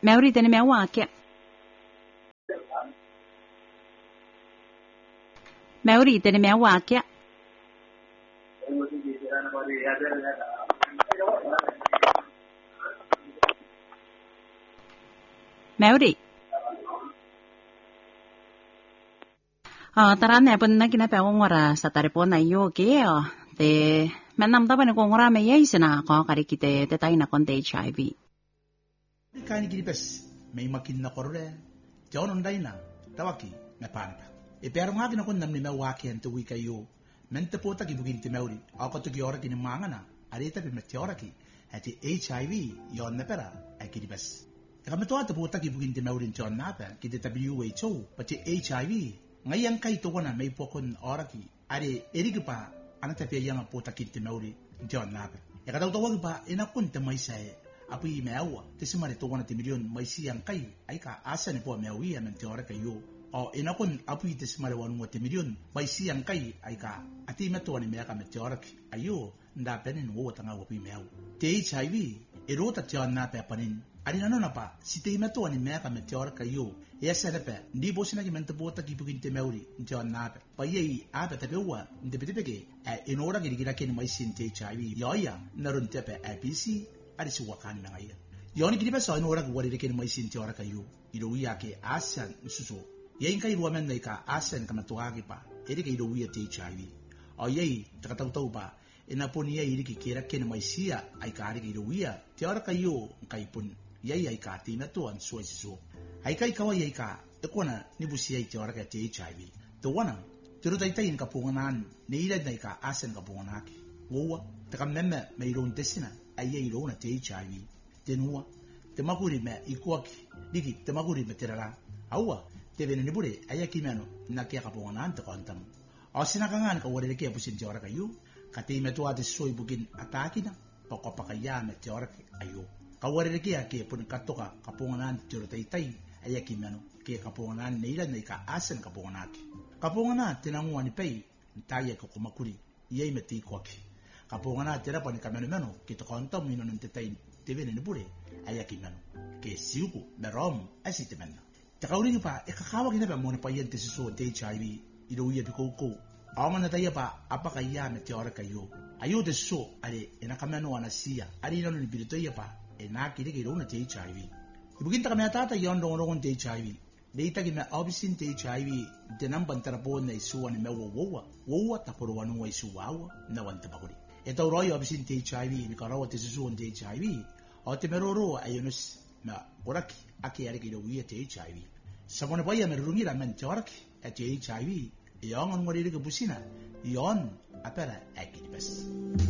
Maori tene me wake. Maori tene me wake. Maori. Tarane pun na kina pe ngora sa taripon na yo ke te menam ta bane ko ngora me yisina ko kari kite te tai na kon te HIV. Kani kiri pes me makin na korre jonon daina tawaki me panpa e pero ngaki na kon namni me waki ante wika yo mente pota ki bugin te Maori ako to ki ora ki mangana arita pe me tiora ki ati HIV yon na pera ai kiri pes kami to ata pota ki bugin te Maori jon na pa ki te WHO pati HIV ngayang kai to wana me pokon ora ki are erigipa anata pe yang pota ki te Maori jon na pa e kada to wagi pa ina kun te mai sai api meawa te simare to wana te milion mai siang kai ai ka asa ne po meawi amen te ora ka yo o ina kun api te simare wanu te milion mai siang kai ai ka ati me to wana me ka me te ora ki ayo nda penin wo tanga wo pi meawa te HIV e rota te na pe panin ari na na pa si te me to wana me ka me te ora ka yo e asa ne pe ndi bo sina ki mente bota ki bukin te meauri te na pe pa ye a pe te wa nde pe ke e ora ki gira ken mai sin te HIV yo ya na run te pe APC ari si wakan na ngaya yoni kidi pesa ino ora ko wari reken mai sin te ora kayo iro wiya ke asan suso yen kai ruamen nei ka asan kama to agi pa eri ke iro wiya te HIV o yei takatau tau pa ina poni yei iri ki kera ken mai sia ai ka ari ke iro wiya te ora kayo kai pun yei ai ka ti na to an so siso ai kai kawa yei ka e kona ni busi yei te ora ka te HIV to wana tiro tai tai in ka punganan ne ira nei ka asan ka punganaki wowa takamemme me iro desina ai iro na te HIV tenua te maguri me ikuaki diki te maguri me terara aua te vene ni bure ai ki meno na ke ka pona ante kontam asina kangan ka wore ke pusin te ora ka yu ka te me to ate soi bugin atakina poko pakaya me te ora ayo ka wore ke pun katoka ka pona ante te tai tai ai ki meno ke ka pona nei la nei ka asen ka pona ki ka pona te na ngwani pei ntai ka ko makuri ye me ti kwaki kapongana tera pani kameno meno ki to konta mino nte tai te vene ne pure aya ki meno ke siuku me rom asite mena te kauri pa e kakawa ki ne ba mona pa yente so te HIV iro ia biko ko amana tai pa apa ka ya me te ora ka yo ayo de so ale ena kameno ana sia ari no ni bilito ia pa e na ki ro na te HIV ibuginta kamena tata yondo ron te HIV leita ki me obisin te HIV de namban terapo na isu ani me wo ta por wanu wa isu wa na wanta bakuri e tau roi obisin te HIV ni karawa te susu te HIV o te meroro ayonus na oraki aki ari ki do wi te HIV samone pa ya merungi la men te oraki e te HIV e yon ngori ke busina yon apera aki bes